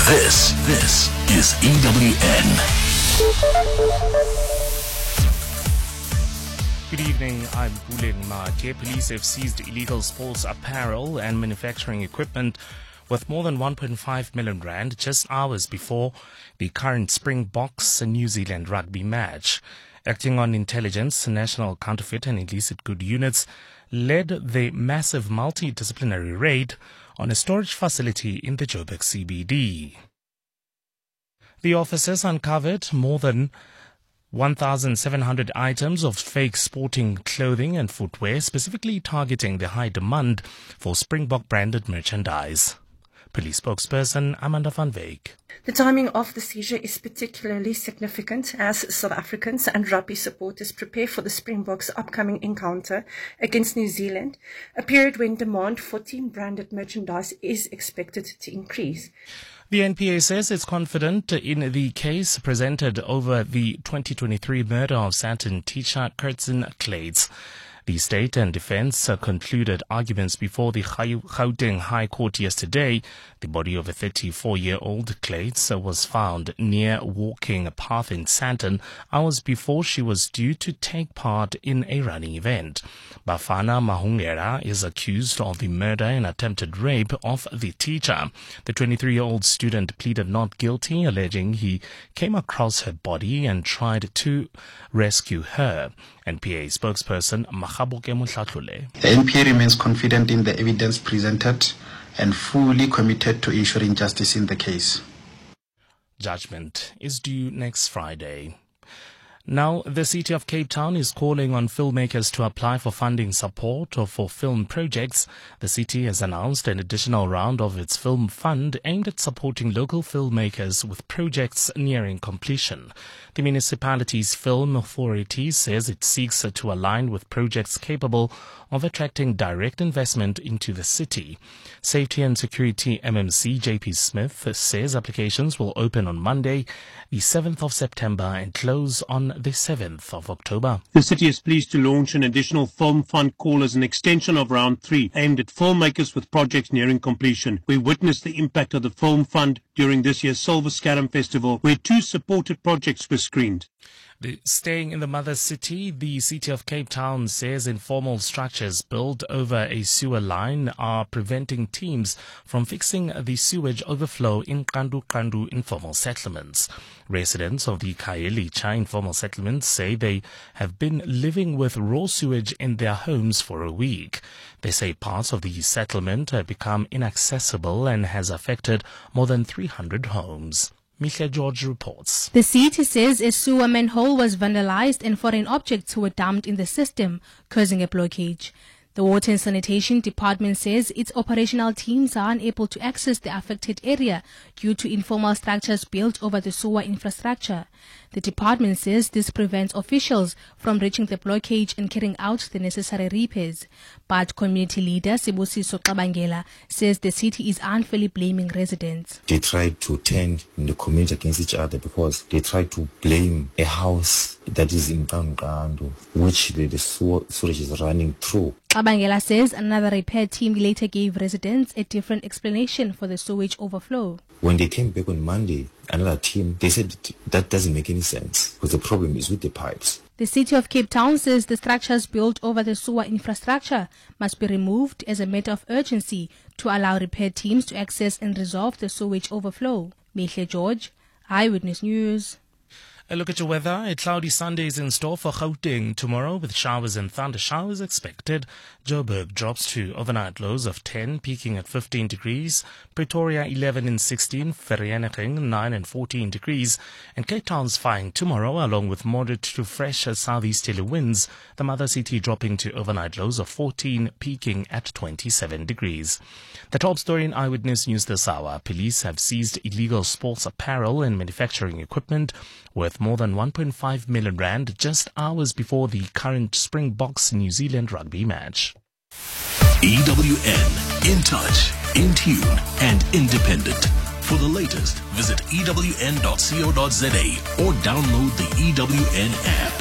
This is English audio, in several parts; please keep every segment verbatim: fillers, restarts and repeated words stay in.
This, this is E W N. Good evening, I'm Bulin Maje. Police have seized illegal sports apparel and manufacturing equipment with more than one point five million rand just hours before the current Springboks New Zealand rugby match. Acting on intelligence, National Counterfeit and Illicit Good Units led the massive multidisciplinary raid on a storage facility in the Joburg C B D. The officers uncovered more than one thousand seven hundred items of fake sporting clothing and footwear, specifically targeting the high demand for Springbok branded merchandise. Police spokesperson Amanda van Wyk. The timing of the seizure is particularly significant as South Africans and rugby supporters prepare for the Springboks' upcoming encounter against New Zealand, a period when demand for team-branded merchandise is expected to increase. The N P A says it's confident in the case presented over the twenty twenty-three murder of Sandton teacher Curtin Clades. The state and defense concluded arguments before the Gauteng High Court yesterday. The body of a thirty-four-year-old Clades was found near walking path in Sandton hours before she was due to take part in a running event. Bafana Mahungera is accused of the murder and attempted rape of the teacher. The twenty-three-year-old student pleaded not guilty, alleging he came across her body and tried to rescue her. N P A spokesperson The N P A remains confident in the evidence presented and fully committed to ensuring justice in the case. Judgment is due next Friday. Now, the City of Cape Town is calling on filmmakers to apply for funding support or for film projects. The city has announced an additional round of its film fund aimed at supporting local filmmakers with projects nearing completion. The municipality's film authority says it seeks to align with projects capable of attracting direct investment into the city. Safety and Security M M C J P Smith says applications will open on Monday, the seventh of September, and close on the seventh of October. The city is pleased to launch an additional film fund call as an extension of round three, aimed at filmmakers with projects nearing completion. We witnessed the impact of the film fund during this year's Silver Scarum Festival, where two supported projects were screened. The, staying in the mother city, the City of Cape Town says informal structures built over a sewer line are preventing teams from fixing the sewage overflow in Kandu Kandu informal settlements. Residents of the Khayelitsha informal settlements say they have been living with raw sewage in their homes for a week. They say parts of the settlement have become inaccessible and has affected more than three hundred homes. Mihle George reports. The city says a sewer manhole was vandalized and foreign objects were dumped in the system, causing a blockage. The Water and Sanitation Department says its operational teams are unable to access the affected area due to informal structures built over the sewer infrastructure. The department says this prevents officials from reaching the blockage and carrying out the necessary repairs. But community leader Sibusiso Qabangela says the city is unfairly blaming residents. They try to turn the community against each other because they try to blame a house that is in Kandu, which the, the sewage is running through. Qabangela says another repair team later gave residents a different explanation for the sewage overflow. When they came back on Monday, another team, they said that doesn't make any sense because the problem is with the pipes. The City of Cape Town says the structures built over the sewer infrastructure must be removed as a matter of urgency to allow repair teams to access and resolve the sewage overflow. Mihle George, Eyewitness News. A look at your weather. A cloudy Sunday is in store for Gauteng tomorrow with showers and thunder showers expected. Joburg drops to overnight lows of ten, peaking at fifteen degrees. Pretoria eleven and sixteen. Vereeniging nine and fourteen degrees. And Cape Town's fine tomorrow along with moderate to fresh southeasterly winds. The mother city dropping to overnight lows of fourteen, peaking at twenty-seven degrees. The top story in Eyewitness News this hour. Police have seized illegal sports apparel and manufacturing equipment worth more than one point five million rand just hours before the current Springboks New Zealand rugby match. E W N, in touch, in tune, and independent. For the latest, visit E W N dot co dot za or download the E W N app.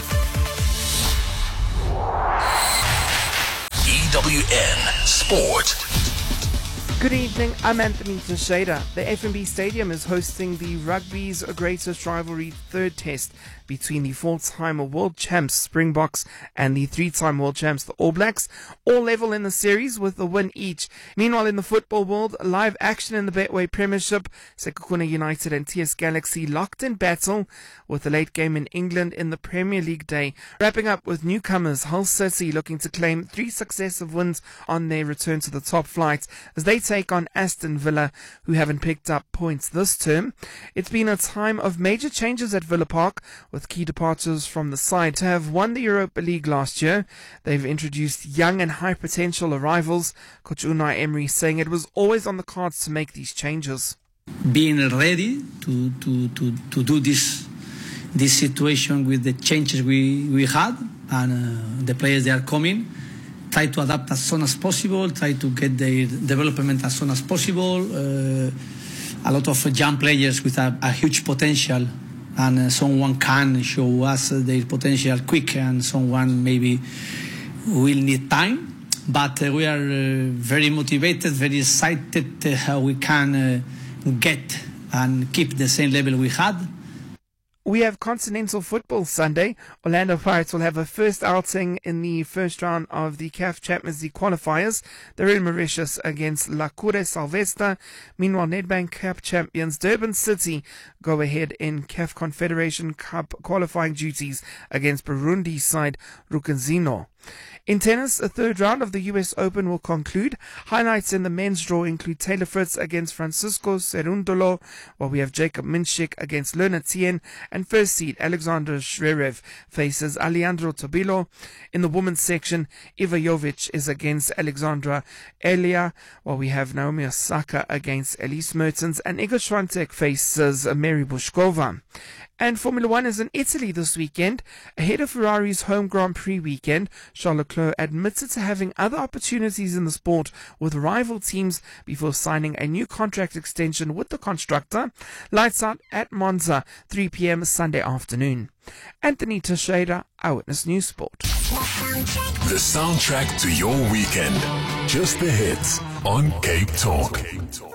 E W N Sport. Good evening, I'm Anthony Teixeira. The F N B Stadium is hosting the rugby's greatest rivalry third test between the four-time world champs Springboks and the three-time world champs the All Blacks, all level in the series with a win each. Meanwhile, in the football world, live action in the Betway Premiership, Sekhukhune United and T S Galaxy locked in battle with a late game in England in the Premier League day. Wrapping up with newcomers Hull City looking to claim three successive wins on their return to the top flight as they take on Aston Villa, who haven't picked up points this term. It's been a time of major changes at Villa Park, with key departures from the side. To have won the Europa League last year, they've introduced young and high potential arrivals. Coach Unai Emery saying it was always on the cards to make these changes. Being ready to, to, to, to do this this situation with the changes we, we had and uh, the players that are coming, try to adapt as soon as possible, try to get their development as soon as possible. Uh, a lot of young players with a, a huge potential, and uh, someone can show us their potential quick, and someone maybe will need time. But uh, we are uh, very motivated, very excited uh, how we can uh, get and keep the same level we had. We have continental football Sunday. Orlando Pirates will have a first outing in the first round of the C A F Champions League qualifiers. They're in Mauritius against La Cure Salvesta. Meanwhile, Nedbank Cup champions Durban City go ahead in C A F Confederation Cup qualifying duties against Burundi side Rukenzino. In tennis, a third round of the U S Open will conclude. Highlights in the men's draw include Taylor Fritz against Francisco Cerundolo, while we have Jacob Minchik against Lerner Tien, and first seed Alexander Zverev faces Alejandro Tobilo. In the women's section, Iva Jovic is against Alexandra Elia, while we have Naomi Osaka against Elise Mertens, and Iga Swiatek faces Mary Bushkova. And Formula One is in Italy this weekend. Ahead of Ferrari's home Grand Prix weekend, Charles Leclerc admitted to having other opportunities in the sport with rival teams before signing a new contract extension with the constructor. Lights out at Monza, three p.m. Sunday afternoon. Anthony Teixeira, Eyewitness News Sport. The soundtrack to your weekend. Just the hits on Cape Talk.